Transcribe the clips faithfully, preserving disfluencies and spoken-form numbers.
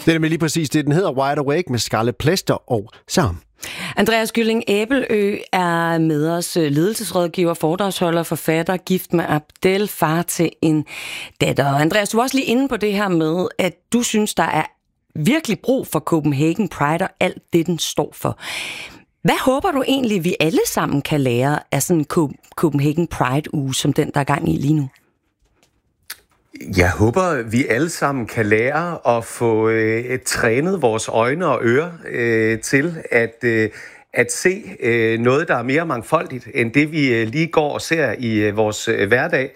Det er nemlig lige præcis det, den hedder, Wide Awake med Scarlet Pleasure og Sam. Andreas Gylling Æbelø er med os, ledelsesrådgiver, foredragsholder, forfatter, gift med Abdel, far til en datter. Andreas, du var også lige inde på det her med, at du synes, der er virkelig brug for Copenhagen Pride og alt det, den står for. Hvad håber du egentlig, vi alle sammen kan lære af sådan en Copenhagen Pride-uge, som den, der er gang i lige nu? Jeg håber, vi alle sammen kan lære at få øh, trænet vores øjne og ører øh, til at, øh, at se øh, noget, der er mere mangfoldigt, end det vi øh, lige går og ser i øh, vores øh, hverdag.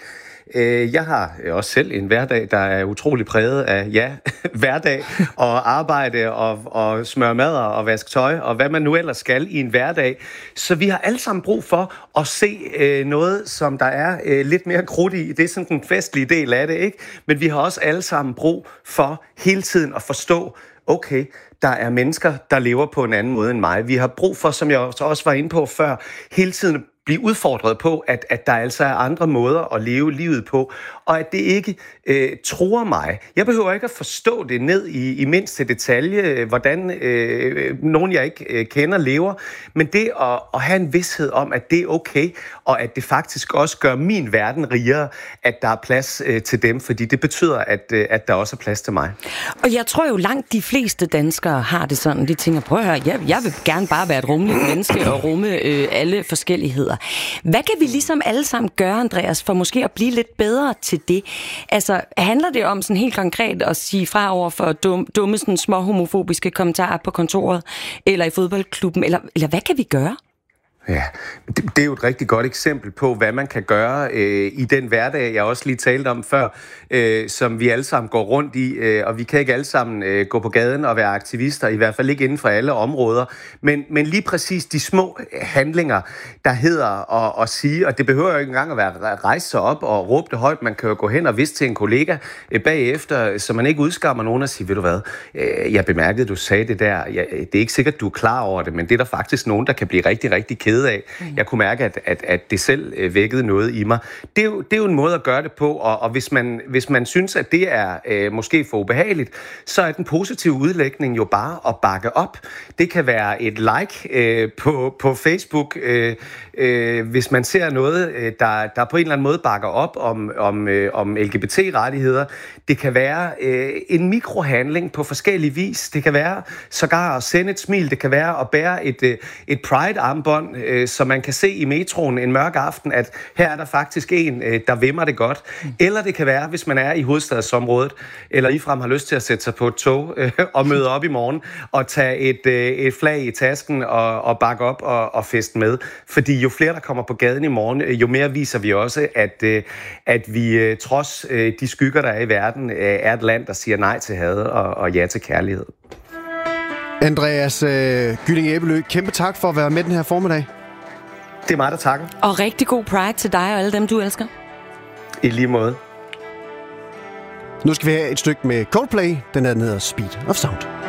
Jeg har også selv en hverdag, der er utrolig præget af, ja, hverdag og arbejde og, og smøre mad og vaske tøj og hvad man nu ellers skal i en hverdag. Så vi har alle sammen brug for at se øh, noget, som der er øh, lidt mere krudt i. Det er sådan den festlige del af det, ikke? Men vi har også alle sammen brug for hele tiden at forstå, okay, der er mennesker, der lever på en anden måde end mig. Vi har brug for, som jeg også var inde på før, hele tiden blive udfordret på, at, at der altså er andre måder at leve livet på, og at det ikke øh, truer mig. Jeg behøver ikke at forstå det ned i, i mindste detalje, hvordan øh, nogen, jeg ikke øh, kender, lever, men det at, at have en vished om, at det er okay, og at det faktisk også gør min verden rigere, at der er plads øh, til dem, fordi det betyder, at, øh, at der også er plads til mig. Og jeg tror jo langt de fleste danskere har det sådan, de tænker, prøv at høre, jeg, jeg vil gerne bare være et rummeligt menneske og rumme øh, alle forskelligheder. Hvad kan vi ligesom alle sammen gøre, Andreas, for måske at blive lidt bedre til det? Altså, handler det om sådan helt konkret at sige fra over for dum, dumme, sådan små homofobiske kommentarer på kontoret, eller i fodboldklubben, eller, eller hvad kan vi gøre? Ja, det, det er jo et rigtig godt eksempel på, hvad man kan gøre øh, i den hverdag, jeg også lige talte om før, øh, som vi alle sammen går rundt i, øh, og vi kan ikke alle sammen øh, gå på gaden og være aktivister, i hvert fald ikke inden for alle områder, men, men lige præcis de små handlinger, der hedder at, at sige, og det behøver jo ikke engang at være rejse sig op og råbe det højt, man kan jo gå hen og vise til en kollega øh, bagefter, så man ikke udskammer nogen og sige, ved du hvad, øh, jeg bemærkede, du sagde det der, jeg, det er ikke sikkert, du er klar over det, men det er der faktisk nogen, der kan blive rigtig, rigtig ked af. Jeg kunne mærke, at, at, at det selv øh, vækkede noget i mig. Det er, jo, det er jo en måde at gøre det på, og, og hvis, man, hvis man synes, at det er øh, måske for ubehageligt, så er den positive udlægning jo bare at bakke op. Det kan være et like øh, på, på Facebook, øh, øh, hvis man ser noget, øh, der, der på en eller anden måde bakker op om, om, øh, om L G B T-rettigheder. Det kan være øh, en mikrohandling på forskellige vis. Det kan være sågar at sende et smil. Det kan være at bære et, øh, et Pride-armbånd, øh, så man kan se i metroen en mørk aften, at her er der faktisk en, øh, der vimmer det godt. Mm. Eller det kan være, hvis man er i hovedstadsområdet, eller ligefrem har lyst til at sætte sig på et tog øh, og møde op i morgen, og tage et, øh, et flag i tasken og, og bakke op og, og feste med. Fordi jo flere, der kommer på gaden i morgen, øh, jo mere viser vi også, at, øh, at vi øh, trods øh, de skygger, der er i verden, øh, er et land, der siger nej til had og, og ja til kærlighed. Andreas øh, Gylling Æbelø, kæmpe tak for at være med den her formiddag. Det er mig, der takker. Og rigtig god Pride til dig og alle dem, du elsker. I lige måde. Nu skal vi have et stykke med Coldplay. Den her, den hedder Speed of Sound.